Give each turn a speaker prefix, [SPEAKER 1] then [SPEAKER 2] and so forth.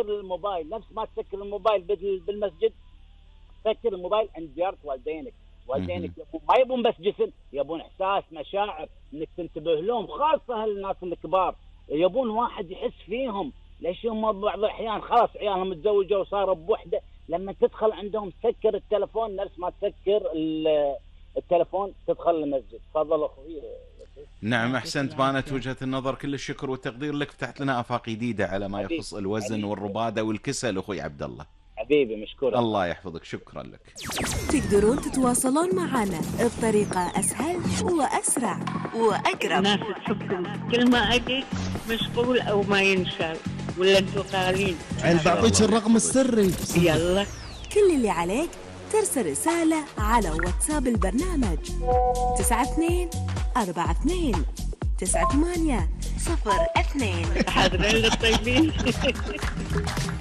[SPEAKER 1] الموبايل نفس ما تسكر الموبايل بالمسجد، سكر الموبايل عند زيارة والدينك. والدينك ما يبون بس جسم، يبون إحساس، مشاعر، إنك تنتبه لهم، خاصة الناس الكبار يبون واحد يحس فيهم. ليش هم بعض الأحيان خلاص عيالهم متزوجة وصاروا بوحدة، لما تدخل عندهم سكر التلفون نفس ما تسكر التلفون تدخل المسجد. تفضل أخوي.
[SPEAKER 2] نعم أحسنت، بانت وجهة النظر. كل الشكر والتقدير لك، فتحت لنا آفاق جديدة على ما يخص الوزن والربادة والكسل أخوي عبد الله.
[SPEAKER 1] حبيبي مشكور.
[SPEAKER 2] الله يحفظك، شكرا لك.
[SPEAKER 3] تقدرون تتواصلون معنا بطريقة أسهل وأسرع وأقرب.
[SPEAKER 4] الناس تحبكم، كل ما أجي مشغول أو ما ينشال ولا انتوا قالين.
[SPEAKER 5] بعطيك الرقم السري.
[SPEAKER 4] يلا.
[SPEAKER 3] كل اللي عليك ترسل رسالة على واتساب البرنامج 92 42 98 02.
[SPEAKER 4] حاضرين للطيبين.